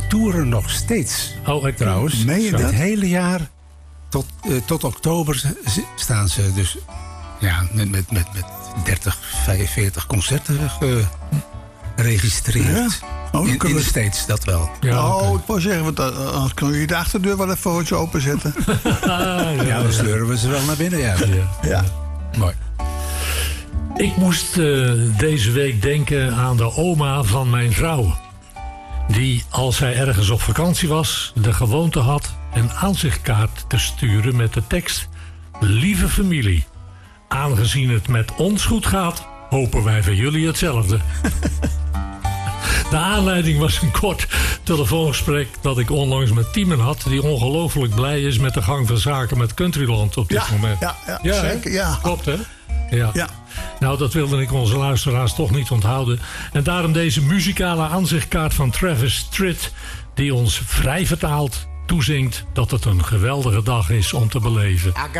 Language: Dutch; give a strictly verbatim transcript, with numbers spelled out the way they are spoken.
toeren nog steeds. Oh, ik Trouwens, Meen je het dat? hele jaar tot, uh, tot oktober z- staan ze dus ja, met, met, met, met dertig, vijfenveertig concerten geregistreerd. Ja? Oh, in, in kunnen de we- States, dat wel. Ja, oh, oké. ik wou zeggen, want uh, anders kunnen jullie de achterdeur wel even voor je openzetten. Ah, Ja, dan sleuren we ze wel naar binnen, ja. ja. Ja. Mooi. Ik moest uh, deze week denken aan de oma van mijn vrouw. Die, als zij ergens op vakantie was, de gewoonte had een aanzichtkaart te sturen met de tekst: lieve familie, aangezien het met ons goed gaat, hopen wij voor jullie hetzelfde. De aanleiding was een kort telefoongesprek dat ik onlangs met Tiemen had, die ongelooflijk blij is met de gang van zaken met Countryland op dit Ja, moment. ja, ja, hè? zeker, ja. Klopt, hè? Ja. Ja. Nou, dat wilde ik onze luisteraars toch niet onthouden. En daarom deze muzikale aanzichtkaart van Travis Tritt, die ons vrij vertaald toezingt dat het een geweldige dag is om te beleven.